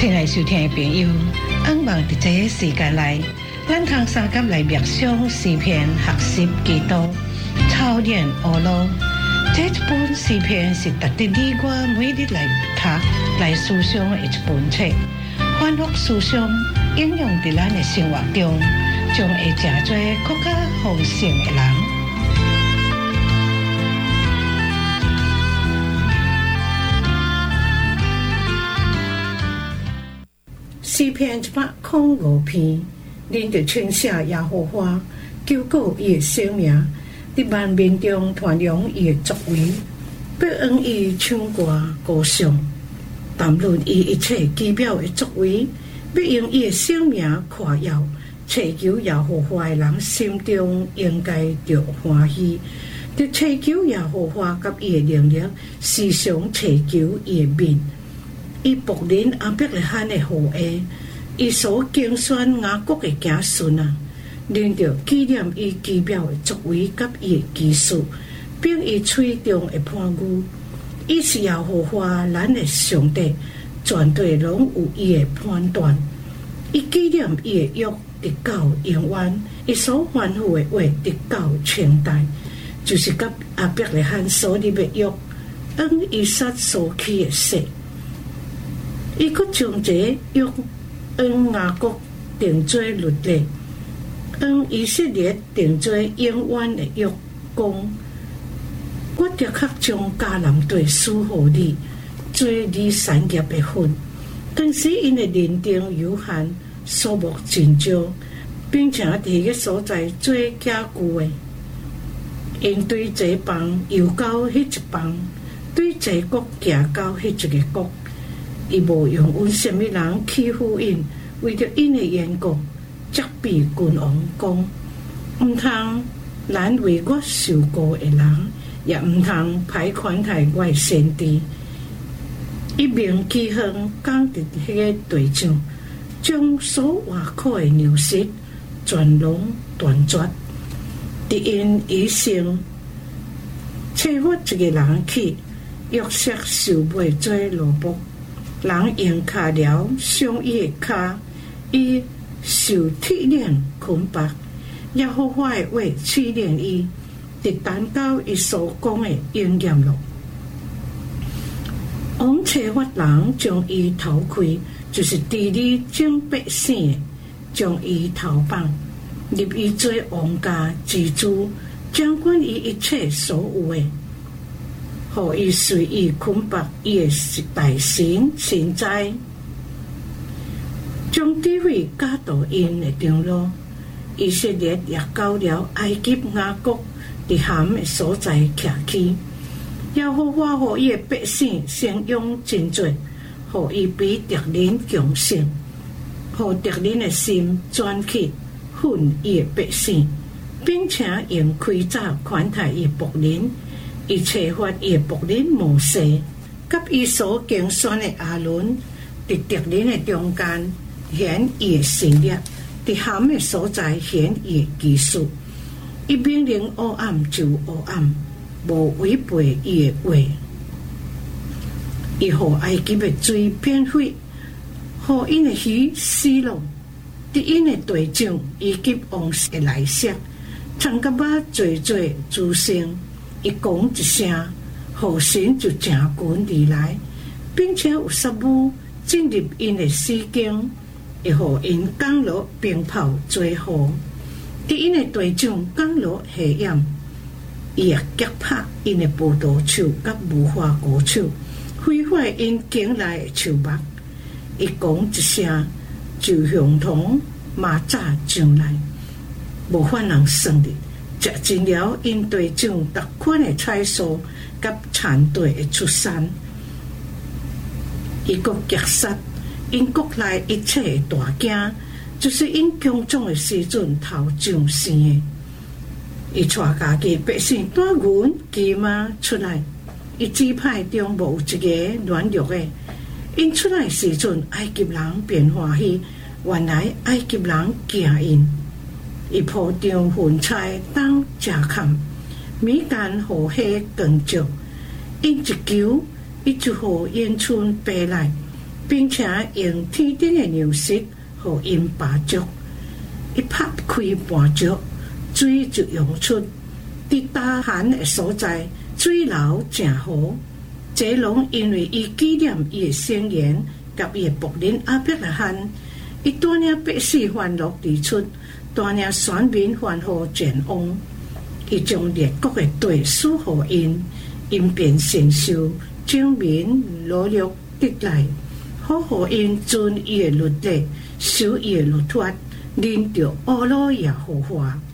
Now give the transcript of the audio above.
亲爱收听的朋友，希望在这个时间内，咱通三甲来默想诗篇，学习基督，操练学路。这一本诗篇是值得你我每日来读、来思想的一本册，反复思想，应用在咱的生活中，将会成做更加丰盛的人。诗篇105篇，恁着称谢耶和华，求告伊的圣名，伫万民中传扬伊的作为，要恩伊唱歌歌颂，谈论伊一切奇妙的作为，要用伊的圣名夸耀，祈求耶和华的人心中应该着欢喜，着祈求耶和华甲伊的能力，时常祈求伊的面。伊仆人阿伯勒罕的后裔，伊所竞选雅各的子孙啊，恁着纪念伊奇妙的作为甲伊的技术，并伊嘴中的判语。伊是耶和华咱的上帝，全地拢有伊的判断。伊纪念伊的约直到永远，伊所吩咐的话直到千代，就是甲阿伯勒罕所立的约，按以撒所起的誓。伊阁将这约按雅各定做律例，按以色列定做永远的约，讲我立刻将迦南地赐予你，做你产业的份。但是因的年龄有限，数目真少，并且伫个所在做假句的，因对这邦游到迄一邦，对这国行到迄一个国。伊无用阮什么人欺负因，为着因的缘故，责备君王讲：毋通难为我受过的人，也毋通歹款待我的先知。一鸣起风，讲伫迄个地上，将所挖苦的牛舌全拢断绝。伫因以前，催发一个人去，约瑟受卖做奴仆。人用骹镣伤伊的骹，伊受铁链捆绑。耶和华的话试炼伊，直等到伊所讲的应验了。王催发人将伊头开，就是治理整百姓的，将伊头绑，立伊做王家之主，掌管伊一切所有的。互伊随意捆绑伊的大神神在，将智慧教导因的长路。以色列也到了埃及雅各伫咸的所在徛起。耶和华互伊的百姓生养真多，互伊比敌人强盛，互敌人的心转去恨伊的百姓，并且用盔甲款待伊仆人。伊催发伊的仆人摩西，甲伊所竞选的亚伦，伫敌人的中间显伊的神力，伫咸的所在显伊的技术。伊命令黑暗就黑暗，无违背伊的话。伊互埃及的水变血，互因的鱼死了。伫因的地上，伊及王室的内室，参甲巴做诸生。伊讲一声，后神就成群而来，并且有杀母进入因的死境，会互因降落冰雹做雨。伫因的地上降落黑暗，伊也击拍因的葡萄树甲无花果树，毁坏因境内的树木。伊讲一声，就像同蚂蚱上来，无法人算哩。食尽了因地上逐款的菜蔬，甲田地的出产。伊阁击杀因国内一切的大惊，就是因强壮的时阵头上生的。伊带家己百姓带牛鸡马出来，伊支派中无一个软弱的。因出来时阵，埃及人便欢喜，原来埃及人惊因。伊铺张粪菜当食看，米干互火光照，因一求，伊就互烟春飞来， 并且用天顶的牛舌，互因拔足。一拍开半足，水就涌出。伫大旱的所在，水流正好。这拢因为伊纪念伊的圣言，甲伊的仆人阿伯拉罕，伊带领百姓欢乐而出，带领选民欢呼前往。伊将列国的地赐互因，因便承受证明努力得来，好互因遵伊的律例，守伊的律法，领着阿罗耶和华。